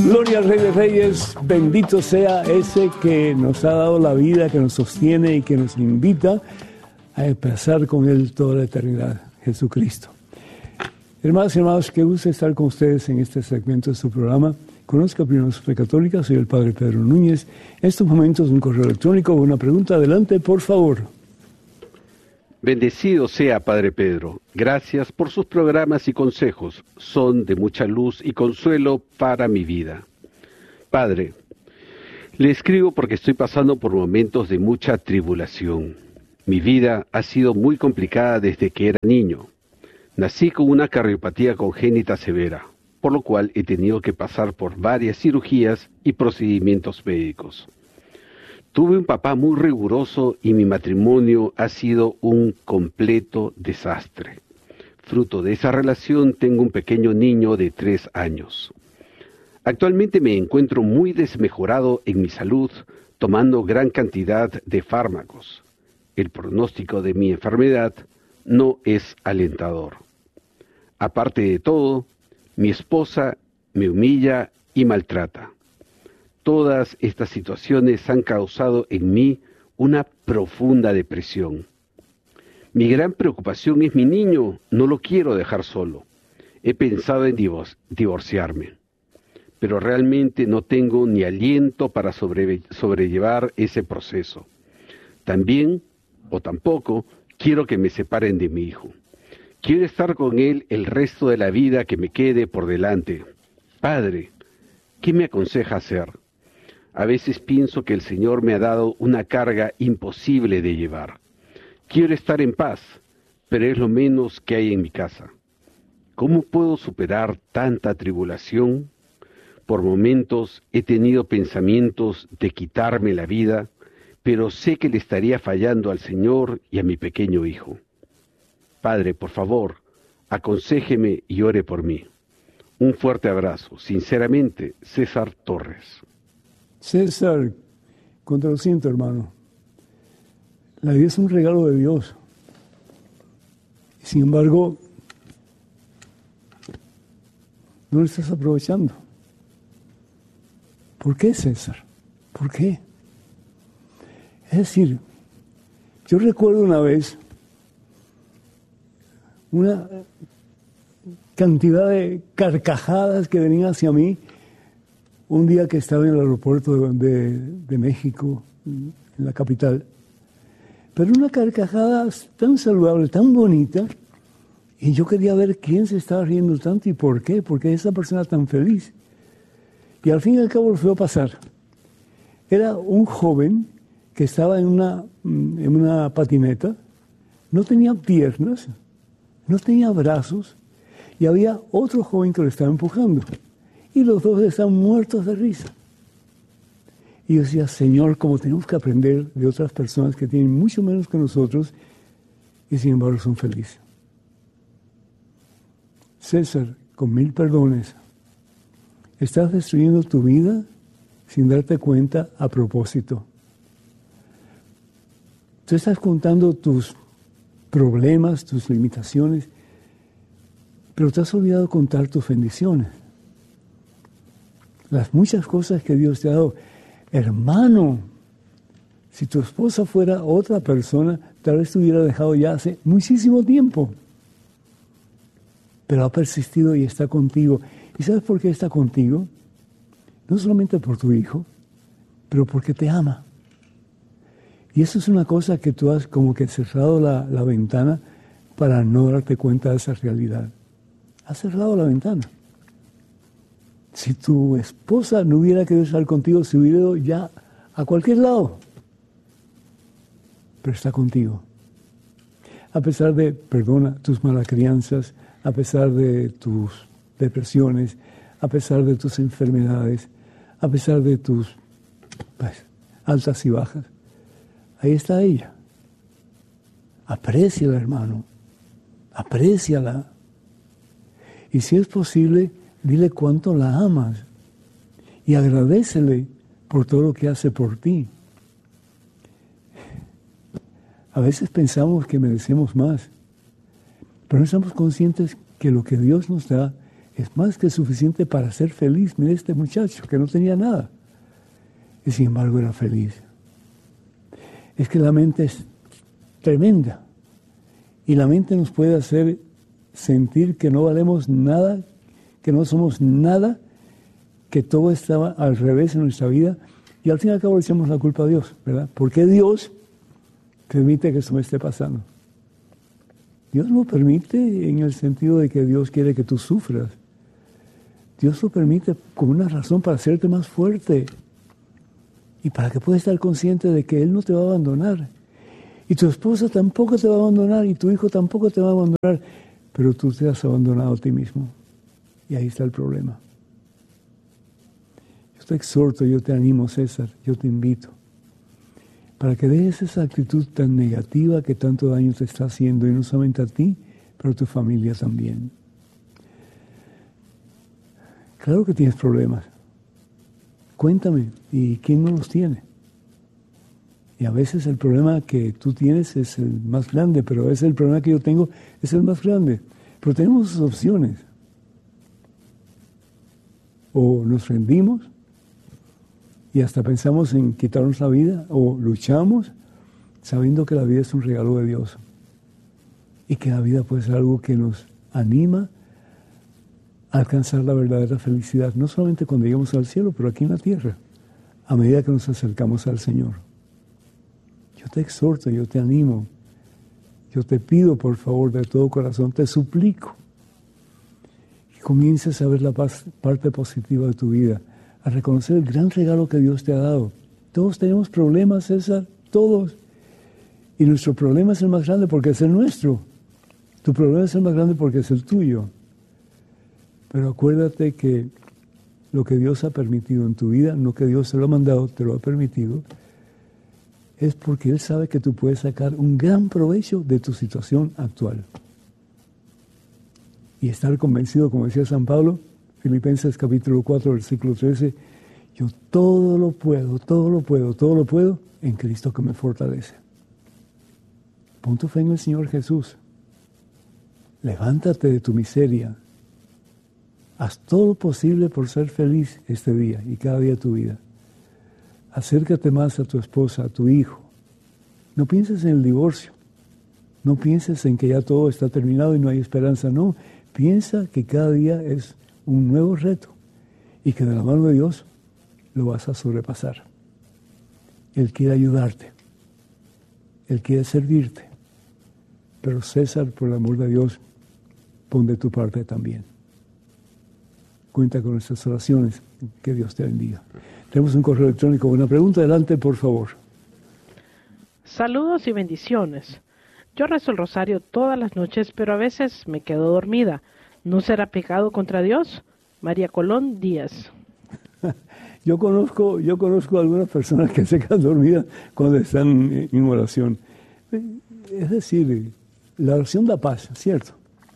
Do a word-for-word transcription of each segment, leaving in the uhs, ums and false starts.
Gloria al Rey de Reyes, bendito sea ese que nos ha dado la vida, que nos sostiene y que nos invita a pasar con Él toda la eternidad, Jesucristo. Hermanos y hermanos, qué gusto estar con ustedes en este segmento de su programa. Conozca primero su fe católica, soy el Padre Pedro Núñez. En estos momentos un correo electrónico o una pregunta, adelante, por favor. Bendecido sea Padre Pedro. Gracias por sus programas y consejos. Son de mucha luz y consuelo para mi vida. Padre, le escribo porque estoy pasando por momentos de mucha tribulación. Mi vida ha sido muy complicada desde que era niño. Nací con una cardiopatía congénita severa, por lo cual he tenido que pasar por varias cirugías y procedimientos médicos. Tuve un papá muy riguroso y mi matrimonio ha sido un completo desastre. Fruto de esa relación tengo un pequeño niño de tres años. Actualmente me encuentro muy desmejorado en mi salud, tomando gran cantidad de fármacos. El pronóstico de mi enfermedad no es alentador. Aparte de todo, mi esposa me humilla y maltrata. Todas estas situaciones han causado en mí una profunda depresión. Mi gran preocupación es mi niño, no lo quiero dejar solo. He pensado en divor- divorciarme, pero realmente no tengo ni aliento para sobre- sobrellevar ese proceso. También, o tampoco, quiero que me separen de mi hijo. Quiero estar con él el resto de la vida que me quede por delante. Padre, ¿qué me aconseja hacer? A veces pienso que el Señor me ha dado una carga imposible de llevar. Quiero estar en paz, pero es lo menos que hay en mi casa. ¿Cómo puedo superar tanta tribulación? Por momentos he tenido pensamientos de quitarme la vida, pero sé que le estaría fallando al Señor y a mi pequeño hijo. Padre, por favor, aconséjeme y ore por mí. Un fuerte abrazo. Sinceramente, César Torres. César, contra lo siento, hermano. La vida es un regalo de Dios. Sin embargo, no lo estás aprovechando. ¿Por qué, César? ¿Por qué? Es decir, yo recuerdo una vez una cantidad de carcajadas que venían hacia mí un día que estaba en el aeropuerto de, de, de México, en la capital. Pero una carcajada tan saludable, tan bonita, y yo quería ver quién se estaba riendo tanto y por qué, porque esa persona tan feliz. Y al fin y al cabo lo fue a pasar. Era un joven que estaba en una, en una patineta, no tenía piernas, no tenía brazos, y había otro joven que lo estaba empujando. Y los dos están muertos de risa. Y yo decía, Señor, como tenemos que aprender de otras personas que tienen mucho menos que nosotros y sin embargo son felices. César, con mil perdones, estás destruyendo tu vida sin darte cuenta a propósito. Tú estás contando tus problemas, tus limitaciones, pero te has olvidado contar tus bendiciones. Las muchas cosas que Dios te ha dado. Hermano, si tu esposa fuera otra persona, tal vez te hubiera dejado ya hace muchísimo tiempo. Pero ha persistido y está contigo. ¿Y sabes por qué está contigo? No solamente por tu hijo, pero porque te ama. Y eso es una cosa que tú has como que cerrado la, la ventana para no darte cuenta de esa realidad. Has cerrado la ventana. Si tu esposa no hubiera querido estar contigo, se hubiera ido ya a cualquier lado. Pero está contigo. A pesar de, perdona, tus malas crianzas, a pesar de tus depresiones, a pesar de tus enfermedades, a pesar de tus pues, altas y bajas. Ahí está ella. Apréciala, hermano. Apréciala. Y si es posible, dile cuánto la amas y agradécele por todo lo que hace por ti. A veces pensamos que merecemos más, pero no estamos conscientes que lo que Dios nos da es más que suficiente para ser feliz. Mira este muchacho que no tenía nada y sin embargo era feliz. Es que la mente es tremenda y la mente nos puede hacer sentir que no valemos nada, que no somos nada, que todo estaba al revés en nuestra vida y al fin y al cabo le echamos la culpa a Dios, ¿verdad? ¿Por qué Dios permite que esto me esté pasando? Dios lo permite en el sentido de que Dios quiere que tú sufras. Dios lo permite como una razón para hacerte más fuerte y para que puedas estar consciente de que Él no te va a abandonar. Y tu esposa tampoco te va a abandonar y tu hijo tampoco te va a abandonar, pero tú te has abandonado a ti mismo. Y ahí está el problema. Yo te exhorto, yo te animo, César, yo te invito, para que dejes esa actitud tan negativa que tanto daño te está haciendo, y no solamente a ti, pero a tu familia también. Claro que tienes problemas. Cuéntame, ¿y quién no los tiene? Y a veces el problema que tú tienes es el más grande, pero a veces el problema que yo tengo es el más grande. Pero tenemos sus opciones. O nos rendimos y hasta pensamos en quitarnos la vida, o luchamos sabiendo que la vida es un regalo de Dios y que la vida puede ser algo que nos anima a alcanzar la verdadera felicidad, no solamente cuando lleguemos al cielo, pero aquí en la tierra, a medida que nos acercamos al Señor. Yo te exhorto, yo te animo, yo te pido por favor de todo corazón, te suplico que comiences a ver la paz, parte positiva de tu vida, a reconocer el gran regalo que Dios te ha dado. Todos tenemos problemas, César, todos. Y nuestro problema es el más grande porque es el nuestro. Tu problema es el más grande porque es el tuyo. Pero acuérdate que lo que Dios ha permitido en tu vida, no que Dios te lo ha mandado, te lo ha permitido, es porque Él sabe que tú puedes sacar un gran provecho de tu situación actual. Y estar convencido, como decía San Pablo, Filipenses capítulo cuatro, versículo trece, yo todo lo puedo, todo lo puedo, todo lo puedo en Cristo que me fortalece. Pon tu fe en el Señor Jesús. Levántate de tu miseria. Haz todo lo posible por ser feliz este día y cada día de tu vida. Acércate más a tu esposa, a tu hijo. No pienses en el divorcio. No pienses en que ya todo está terminado y no hay esperanza. No, piensa que cada día es un nuevo reto y que de la mano de Dios lo vas a sobrepasar. Él quiere ayudarte. Él quiere servirte. Pero César, por el amor de Dios, pon de tu parte también. Cuenta con nuestras oraciones. Que Dios te bendiga. Tenemos un correo electrónico. Una pregunta, adelante, por favor. Saludos y bendiciones. Yo rezo el rosario todas las noches, pero a veces me quedo dormida. ¿No será pecado contra Dios? María Colón Díaz. Yo conozco, yo conozco a algunas personas que se quedan dormidas cuando están en oración. Es decir, la oración da paz, ¿cierto?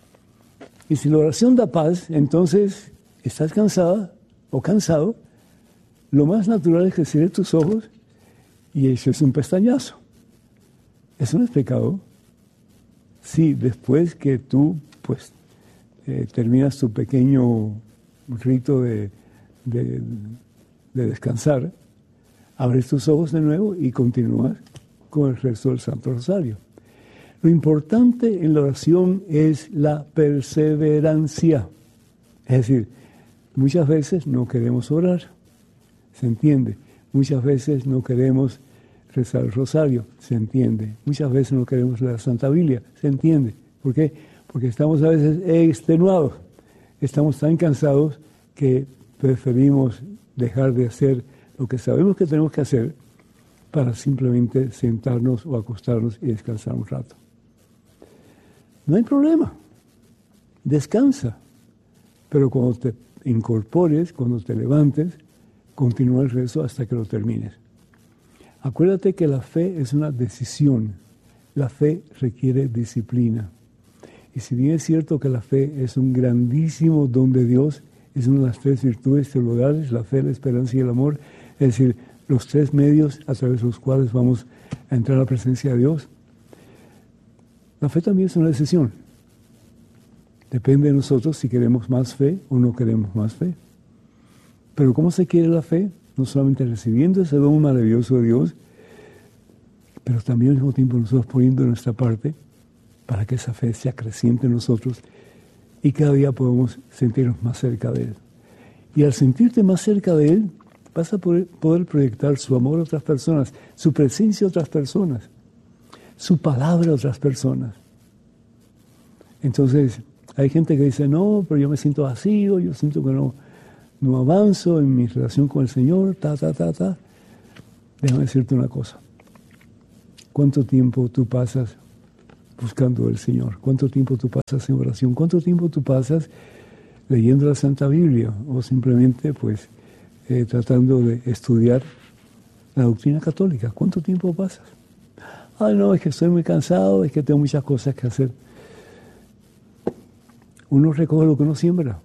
Y si la oración da paz, entonces estás cansada o cansado, lo más natural es que cierres tus ojos y eso es un pestañazo. ¿Eso no es pecado? Sí, después que tú, pues, eh, terminas tu pequeño rito de, de, de descansar, abres tus ojos de nuevo y continúas con el resto del Santo Rosario. Lo importante en la oración es la perseverancia. Es decir, muchas veces no queremos orar, se entiende. Muchas veces no queremos rezar el rosario, se entiende. Muchas veces no queremos leer la Santa Biblia, se entiende. ¿Por qué? Porque estamos a veces extenuados, estamos tan cansados que preferimos dejar de hacer lo que sabemos que tenemos que hacer para simplemente sentarnos o acostarnos y descansar un rato. No hay problema, descansa, pero cuando te incorpores, cuando te levantes, continúa el rezo hasta que lo termines. Acuérdate que la fe es una decisión, la fe requiere disciplina. Y si bien es cierto que la fe es un grandísimo don de Dios, es una de las tres virtudes teologales, la fe, la esperanza y el amor, es decir, los tres medios a través de los cuales vamos a entrar a la presencia de Dios. La fe también es una decisión. Depende de nosotros si queremos más fe o no queremos más fe. Pero ¿cómo se quiere la fe? No solamente recibiendo ese don maravilloso de Dios, pero también al mismo tiempo nosotros poniendo de nuestra parte para que esa fe sea creciente en nosotros y cada día podamos sentirnos más cerca de Él. Y al sentirte más cerca de Él, vas a poder, poder proyectar su amor a otras personas, su presencia a otras personas, su palabra a otras personas. Entonces, hay gente que dice, no, pero yo me siento vacío, yo siento que no, no avanzo en mi relación con el Señor, ta, ta, ta, ta. Déjame decirte una cosa. ¿Cuánto tiempo tú pasas buscando al Señor? ¿Cuánto tiempo tú pasas en oración? ¿Cuánto tiempo tú pasas leyendo la Santa Biblia? O simplemente, pues, eh, tratando de estudiar la doctrina católica. ¿Cuánto tiempo pasas? Ay, no, es que estoy muy cansado, es que tengo muchas cosas que hacer. Uno recoge lo que uno siembra.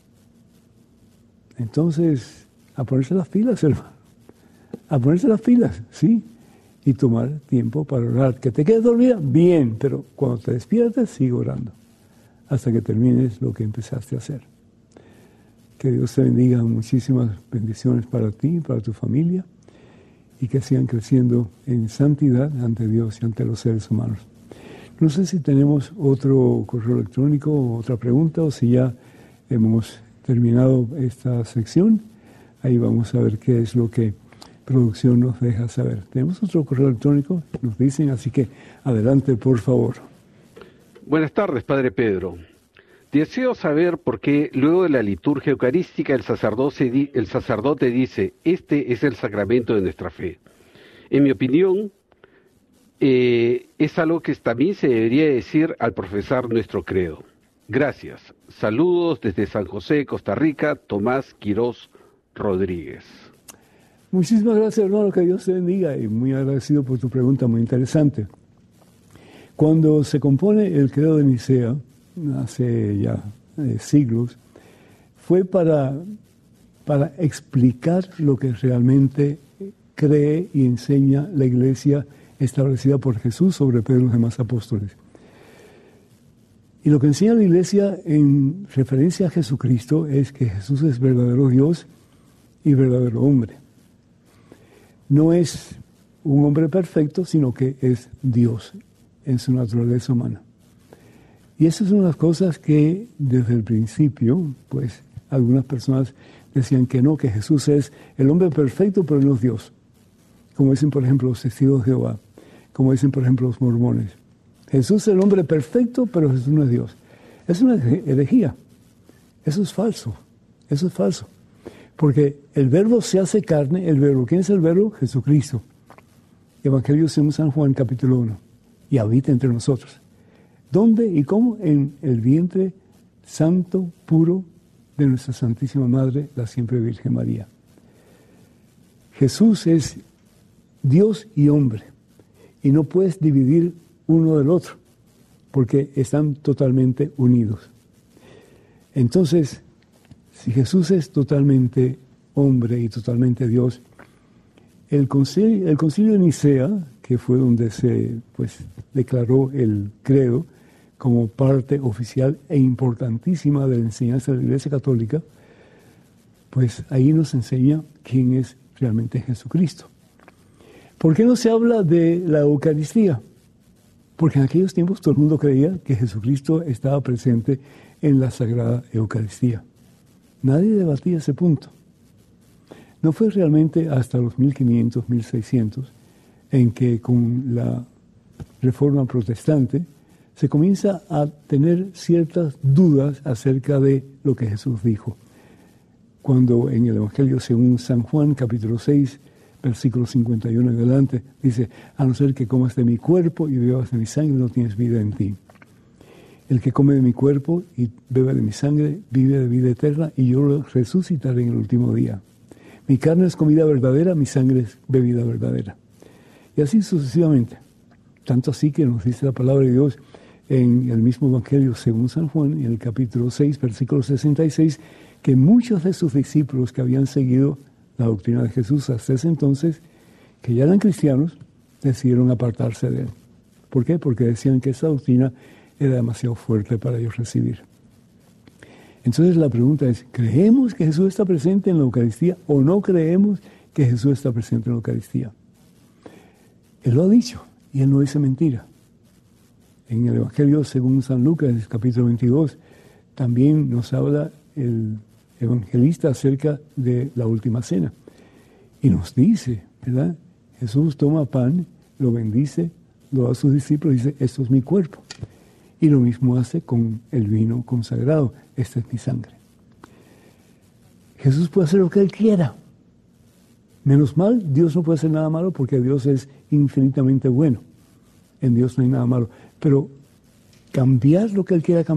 Entonces, a ponerse las pilas, hermano. A ponerse las pilas, ¿sí? Y tomar tiempo para orar. Que te quedes dormida, bien, pero cuando te despiertes, sigue orando. Hasta que termines lo que empezaste a hacer. Que Dios te bendiga, muchísimas bendiciones para ti, para tu familia, y que sigan creciendo en santidad ante Dios y ante los seres humanos. No sé si tenemos otro correo electrónico o otra pregunta, o si ya hemos terminado esta sección. Ahí vamos a ver qué es lo que producción nos deja saber. Tenemos otro correo electrónico, nos dicen, así que adelante, por favor. Buenas tardes, Padre Pedro. Deseo saber por qué luego de la liturgia eucarística el sacerdote, el sacerdote dice, este es el sacramento de nuestra fe. En mi opinión, eh, es algo que también se debería decir al profesar nuestro credo. Gracias. Saludos desde San José, Costa Rica, Tomás Quirós Rodríguez. Muchísimas gracias, hermano, que Dios te bendiga, y muy agradecido por tu pregunta, muy interesante. Cuando se compone el credo de Nicea, hace ya eh, siglos, fue para, para explicar lo que realmente cree y enseña la Iglesia establecida por Jesús sobre Pedro y los demás apóstoles. Y lo que enseña la Iglesia en referencia a Jesucristo es que Jesús es verdadero Dios y verdadero hombre. No es un hombre perfecto, sino que es Dios en su naturaleza humana. Y esas son las cosas que desde el principio, pues algunas personas decían que no, que Jesús es el hombre perfecto, pero no es Dios. Como dicen, por ejemplo, los testigos de Jehová, como dicen, por ejemplo, los mormones. Jesús es el hombre perfecto, pero Jesús no es Dios. Es una herejía. Eso es falso. Eso es falso. Porque el verbo se hace carne, el verbo, ¿quién es el verbo? Jesucristo. Evangelio según San Juan, capítulo uno. Y habita entre nosotros. ¿Dónde y cómo? En el vientre santo, puro de nuestra Santísima Madre, la siempre Virgen María. Jesús es Dios y hombre. Y no puedes dividir uno del otro, porque están totalmente unidos. Entonces, si Jesús es totalmente hombre y totalmente Dios, el concilio, el concilio de Nicea, que fue donde se pues, declaró el credo como parte oficial e importantísima de la enseñanza de la Iglesia Católica, pues ahí nos enseña quién es realmente Jesucristo. ¿Por qué no se habla de la Eucaristía? Porque en aquellos tiempos todo el mundo creía que Jesucristo estaba presente en la Sagrada Eucaristía. Nadie debatía ese punto. No fue realmente hasta los mil quinientos, mil seiscientos, en que con la Reforma Protestante se comienza a tener ciertas dudas acerca de lo que Jesús dijo. Cuando en el Evangelio según San Juan, capítulo seis, versículo cincuenta y uno en adelante, dice, a no ser que comas de mi cuerpo y bebas de mi sangre, no tienes vida en ti. El que come de mi cuerpo y bebe de mi sangre, vive de vida eterna, y yo lo resucitaré en el último día. Mi carne es comida verdadera, mi sangre es bebida verdadera. Y así sucesivamente. Tanto así que nos dice la palabra de Dios en el mismo Evangelio según San Juan, en el capítulo seis, versículo sesenta y seis, que muchos de sus discípulos que habían seguido la doctrina de Jesús hasta ese entonces, que ya eran cristianos, decidieron apartarse de él. ¿Por qué? Porque decían que esa doctrina era demasiado fuerte para ellos recibir. Entonces la pregunta es, ¿creemos que Jesús está presente en la Eucaristía o no creemos que Jesús está presente en la Eucaristía? Él lo ha dicho y Él no dice mentira. En el Evangelio según San Lucas, capítulo veintidós, también nos habla el evangelista acerca de la última cena. Y nos dice, ¿verdad? Jesús toma pan, lo bendice, lo da a sus discípulos y dice, esto es mi cuerpo. Y lo mismo hace con el vino consagrado, esta es mi sangre. Jesús puede hacer lo que Él quiera. Menos mal, Dios no puede hacer nada malo porque Dios es infinitamente bueno. En Dios no hay nada malo. Pero cambiar lo que Él quiera cambiar